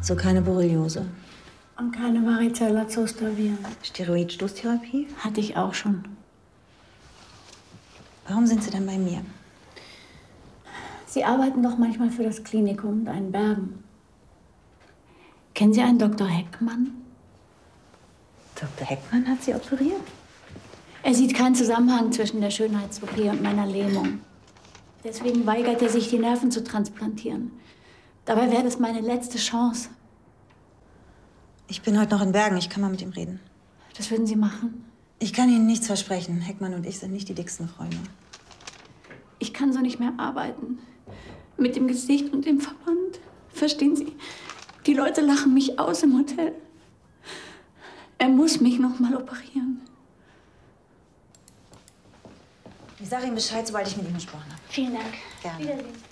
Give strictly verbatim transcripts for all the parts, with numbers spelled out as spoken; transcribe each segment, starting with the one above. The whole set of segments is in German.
So keine Borreliose. Und keine Varicella-Zoster-Viren. Steroidstoßtherapie? Hatte ich auch schon. Warum sind Sie denn bei mir? Sie arbeiten doch manchmal für das Klinikum da in Bergen. Kennen Sie einen Doktor Heckmann? Doktor Heckmann hat Sie operiert? Er sieht keinen Zusammenhang zwischen der Schönheits-O P und meiner Lähmung. Deswegen weigert er sich, die Nerven zu transplantieren. Dabei wäre das meine letzte Chance. Ich bin heute noch in Bergen. Ich kann mal mit ihm reden. Das würden Sie machen? Ich kann Ihnen nichts versprechen. Heckmann und ich sind nicht die dicksten Freunde. Ich kann so nicht mehr arbeiten. Mit dem Gesicht und dem Verband. Verstehen Sie? Die Leute lachen mich aus im Hotel. Er muss mich noch mal operieren. Ich sage ihm Bescheid, sobald ich mit ihm gesprochen habe. Vielen Dank. Gerne. Wiedersehen.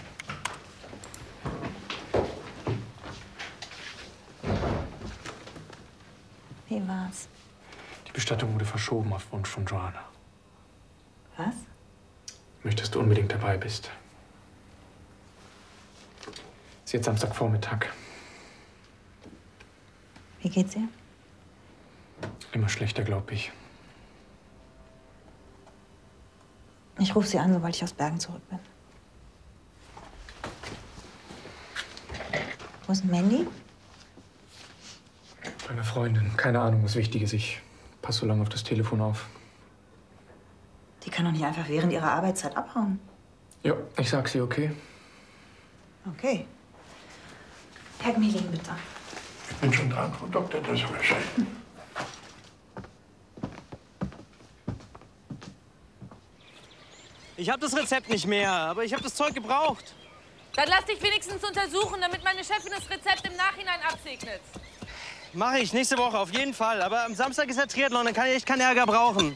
Wie war's? Die Bestattung wurde verschoben auf Wunsch von Joanna. Was? Ich möchte, dass du unbedingt dabei bist. Ist jetzt Samstagvormittag. Wie geht's ihr? Immer schlechter, glaube ich. Ich rufe Sie an, sobald ich aus Bergen zurück bin. Wo ist Mandy? Bei einer Freundin. Keine Ahnung, was wichtig ist. Ich passe so lange auf das Telefon auf. Die kann doch nicht einfach während ihrer Arbeitszeit abhauen. Ja, ich sag sie, okay? Okay. Herr Gmelin, bitte. Ich bin schon dran, Frau Doktor Dresselwäsche. Ich habe das Rezept nicht mehr, aber ich habe das Zeug gebraucht. Dann lass dich wenigstens untersuchen, damit meine Chefin das Rezept im Nachhinein absegnet. Mache ich nächste Woche auf jeden Fall. Aber am Samstag ist der Triathlon, dann kann ich echt keinen Ärger brauchen.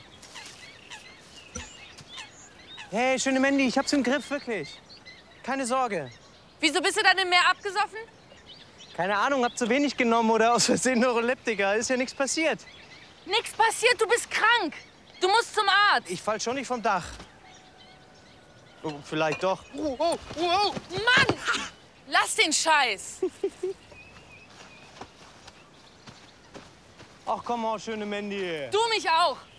Hey, schöne Mandy, ich hab's im Griff, wirklich. Keine Sorge. Wieso bist du dann im Meer abgesoffen? Keine Ahnung, hab zu wenig genommen oder aus Versehen Neuroleptika. Ist ja nichts passiert. Nichts passiert, du bist krank. Du musst zum Arzt. Ich fall schon nicht vom Dach. Oh, vielleicht doch. Oh, oh, oh. Mann! Lass den Scheiß. Ach komm mal, schöne Mandy. Du mich auch.